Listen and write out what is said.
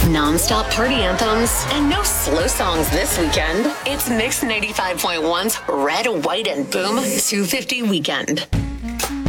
Non-stop party anthems and no slow songs this weekend. It's Mix 95.1's Red, White, and Boom 250 Weekend.